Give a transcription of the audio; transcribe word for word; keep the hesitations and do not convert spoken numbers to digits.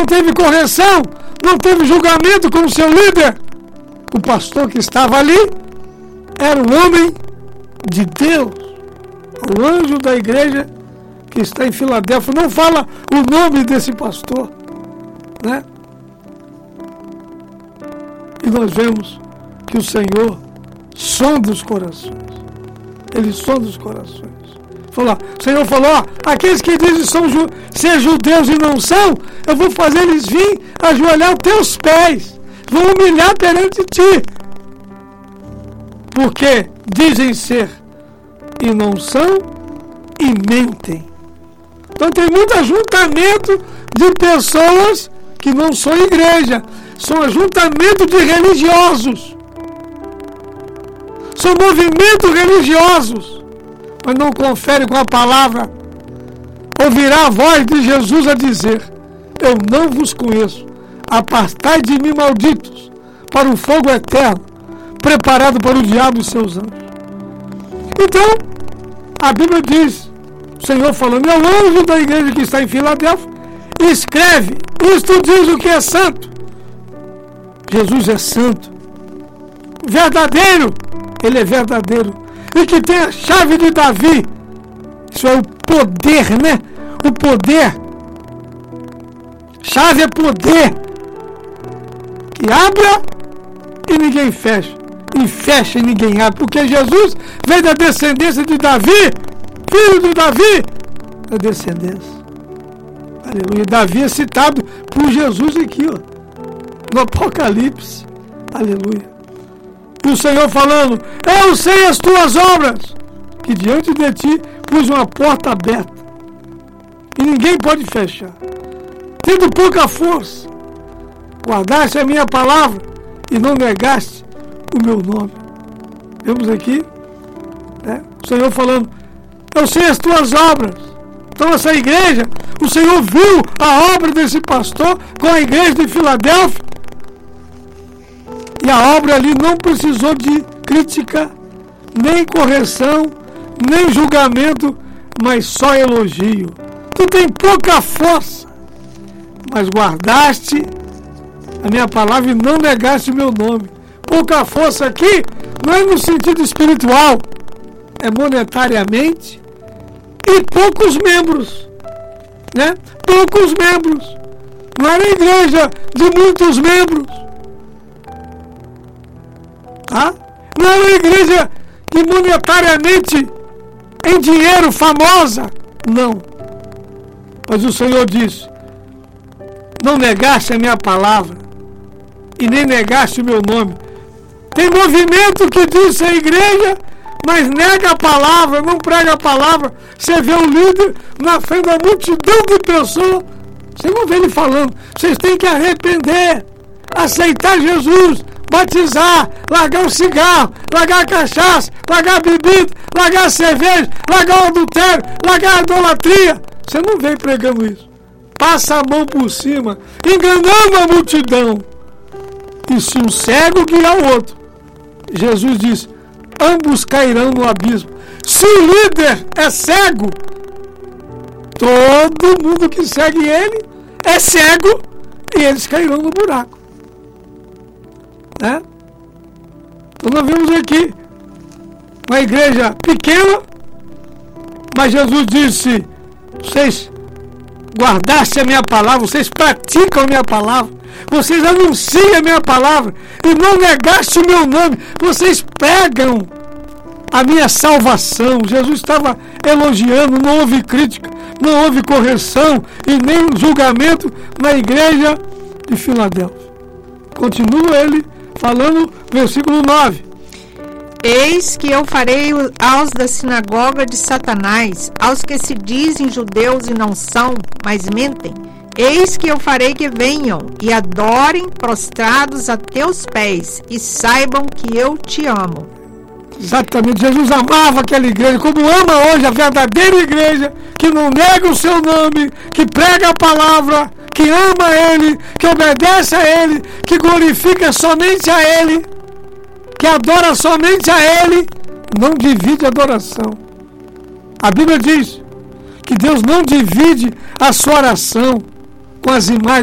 não teve correção, não teve julgamento com o seu líder. O pastor que estava ali era um homem de Deus, o anjo da igreja que está em Filadélfia. Não fala o nome desse pastor, né? E nós vemos que o Senhor sonda os corações. Ele sonda os corações. Falou, o Senhor falou, ó, aqueles que dizem são ju- ser judeus e não são, eu vou fazer eles vir ajoelhar os teus pés, vão humilhar perante ti, porque dizem ser e não são e mentem. Então tem muito ajuntamento de pessoas que não são igreja, são ajuntamento de religiosos, são movimentos religiosos, mas não confere com a palavra. Ouvirá a voz de Jesus a dizer, eu não vos conheço, apartai de mim, malditos, para o fogo eterno, preparado para o diabo e seus anjos. Então, a Bíblia diz, o Senhor falando, é o anjo da igreja que está em Filadélfia, escreve, isto diz o que é santo. Jesus é santo, verdadeiro, ele é verdadeiro, e que tem a chave de Davi. Isso é o poder, né? O poder. Chave é poder. Que abra e ninguém fecha. E fecha e ninguém abre. Porque Jesus veio da descendência de Davi, filho de Davi, da descendência. Aleluia. Davi é citado por Jesus aqui, ó, no Apocalipse. Aleluia. E o Senhor falando, eu sei as tuas obras, que diante de ti pus uma porta aberta, e ninguém pode fechar. Tendo pouca força, guardaste a minha palavra, e não negaste o meu nome. Vemos aqui, né, o Senhor falando, eu sei as tuas obras. Então essa igreja, o Senhor viu a obra desse pastor com a igreja de Filadélfia, e a obra ali não precisou de crítica, nem correção, nem julgamento, mas só elogio. Tu tem pouca força, mas guardaste a minha palavra e não negaste o meu nome. Pouca força aqui não é no sentido espiritual, é monetariamente, e poucos membros, né? Poucos membros. Não era igreja de muitos membros. Tá? Não é uma igreja que monetariamente em dinheiro famosa, não. Mas o Senhor disse, não negaste a minha palavra e nem negaste o meu nome. Tem movimento que diz ser igreja, mas nega a palavra, não prega a palavra. Você vê o líder na frente da multidão de pessoas, você não vê ele falando, vocês têm que arrepender, aceitar Jesus, batizar, largar o cigarro, largar a cachaça, largar a bebida, largar a cerveja, largar o adultério, largar a idolatria. Você não vem pregando isso. Passa a mão por cima, enganando a multidão. E se um cego guia o outro, Jesus disse, ambos cairão no abismo. Se o líder é cego, todo mundo que segue ele é cego e eles cairão no buraco. Né? Então nós vemos aqui uma igreja pequena, mas Jesus disse, vocês guardaste a minha palavra, vocês praticam a minha palavra, vocês anunciam a minha palavra e não negaste o meu nome, vocês pregam a minha salvação. Jesus estava elogiando, não houve crítica, não houve correção e nem julgamento na igreja de Filadélfia. Continua ele falando, versículo nove. Eis que eu farei aos da sinagoga de Satanás, aos que se dizem judeus e não são, mas mentem, eis que eu farei que venham e adorem prostrados a teus pés e saibam que eu te amo. Exatamente, Jesus amava aquela igreja, como ama hoje a verdadeira igreja, que não nega o seu nome, que prega a palavra, que ama Ele, que obedece a Ele, que glorifica somente a Ele, que adora somente a Ele, não divide a adoração. A Bíblia diz que Deus não divide a sua oração com as imagens